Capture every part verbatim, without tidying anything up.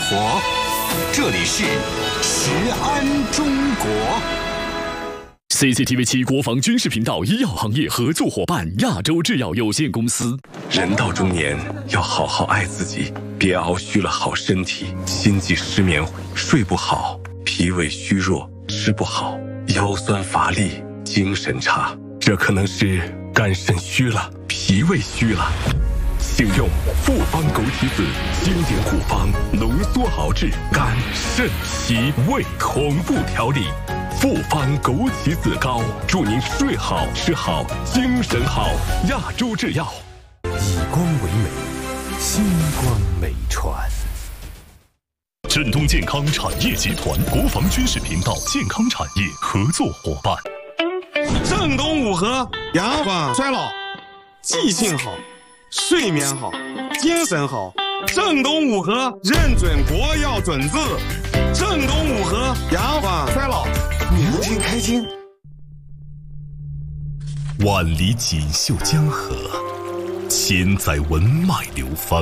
活，这里是食安中国。 C C T V 七国防军事频道医药行业合作伙伴亚洲制药有限公司。 人到中年要好好爱自己，别熬虚了好身体，心悸失眠，睡不好，脾胃虚弱，吃不好，腰酸乏力，精神差，这可能是肝肾虚了，脾胃虚了。请用复方枸杞子经典护方浓缩熬制肝肾脾胃同步调理。复方枸杞子膏，祝您睡好吃好精神好。亚洲制药。 以光为美，星光美传。 振东健康产业集团国防军事频道健康产业合作伙伴。 正东五合，延缓衰老，记性好，睡眠好，精神好。正东五合认准国药准字。正东五合，延缓衰老，年轻开心。 万里锦绣江河，千载文脉流芳。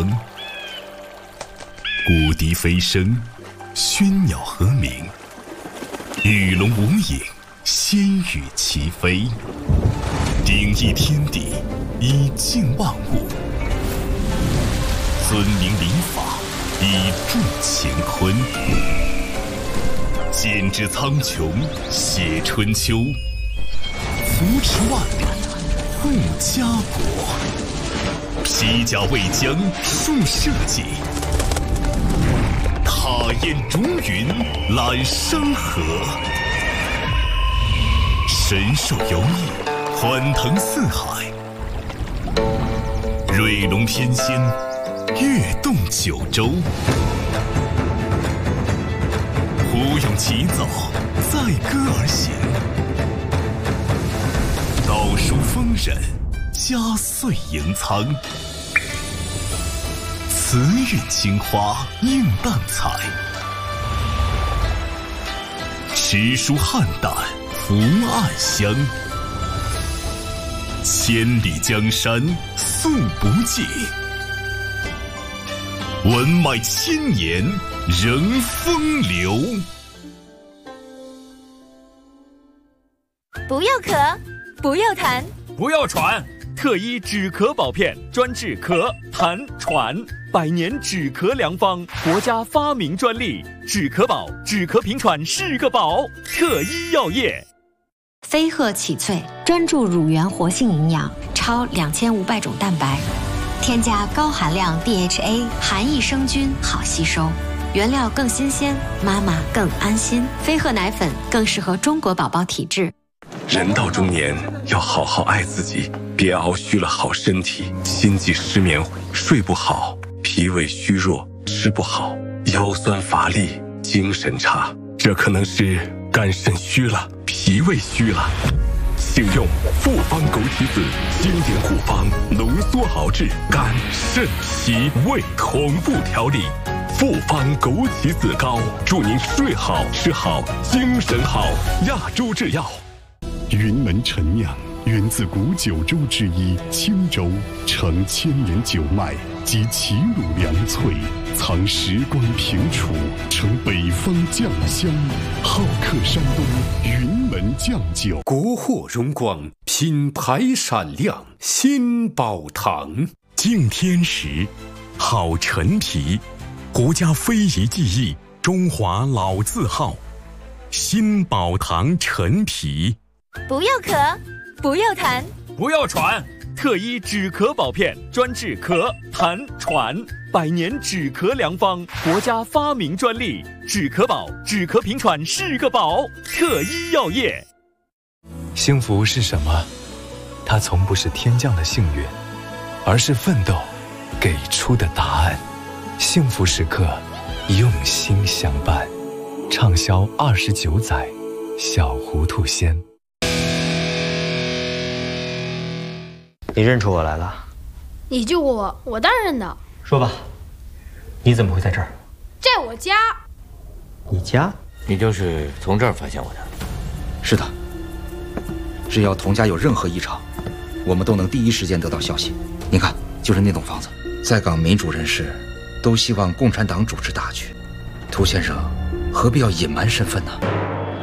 古笛飞声，喧鸟和鸣，鱼龙无影，仙羽齐飞。顶一天地，以静万物。尊明礼法，以助乾坤。剪纸苍穹，写春秋。扶持万里，护家国。披甲为疆，树社稷。踏烟逐云，揽山河。神兽游弋，欢腾四海。瑞龙天仙，跃动九州。胡勇起早，载歌而行。道书丰稔，家岁盈仓。慈韵青花，映淡彩。诗书汉胆，福暗香。千里江山，素不尽。文脉千年，仍风流。 不要咳，不要痰， 不要喘，特医止咳宝片，专治咳、痰、喘，百年止咳良方，国家发明专利，止咳宝，止咳平喘是个宝。特医药业。 飞鹤启萃专注乳源活性营养，超两千五百种蛋白，添加高含量 D H A， 含益生菌，好吸收。原料更新鲜，妈妈更安心。飞鹤奶粉更适合中国宝宝体质。 人到中年要好好爱自己，别熬虚了好身体，心悸失眠，睡不好，脾胃虚弱，吃不好，腰酸乏力，精神差，这可能是肝肾虚了，脾胃虚了。请用复方枸杞子经典护方浓缩熬制肝肾脾胃同步调理。复方枸杞子膏，祝您睡好吃好精神好。亚洲制药。 云门陈酿源自古九州之一青州，承千年酒脉及齐鲁良萃，藏时光平楚，承北方酱香，好客山东云门酱酒。 国货荣光，品牌闪亮，新宝堂。 敬天时，好陈皮，国家非遗技艺，中华老字号。新宝堂陈皮。 不要咳，不要痰， 不要喘，特医止咳宝片，专治咳、痰、喘，百年止咳良方，国家发明专利，止咳宝，止咳平喘是个宝。特医药业。 幸福是什么？它从不是天降的幸运，而是奋斗给出的答案。幸福时刻，用心相伴，畅销二十九载，小糊涂仙。 你认出我来了？ 你救过我，我当然认得。 说吧，你怎么会在这儿？ 在我家。 你家？ 你就是从这儿发现我的？ 是的。只要童家有任何异常，我们都能第一时间得到消息。你看，就是那栋房子，在岗民主人士都希望共产党主持大局， 涂先生何必要隐瞒身份呢？